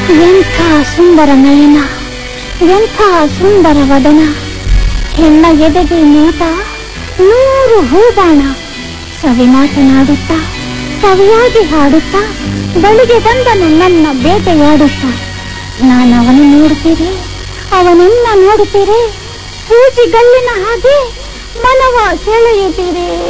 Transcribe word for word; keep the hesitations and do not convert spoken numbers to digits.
ಎಂಥ ಸುಂದರ ನಯನ, ಎಂಥ ಸುಂದರ ವದನ, ಹೆಣ್ಣ ಎದೆಗೆ ನೋಟ ನೂರು ಹೂಬಾಣ. ಸವಿ ಮಾತನಾಡುತ್ತಾ ಸವಿಯಾಗಿ ಹಾಡುತ್ತಾ ಬಳಿಗೆ ಬಂದನು ನನ್ನ ಬೇಟೆಯಾಡುತ್ತಾ. ನಾನು ಅವನು ನೋಡುತ್ತೀರಿ, ಅವನನ್ನ ನೋಡುತ್ತೀರಿ, ಸೂಜಿಗಲ್ಲಿನ ಹಾಗೆ ಮನವ ಸೆಳೆಯುತ್ತೀರಿ.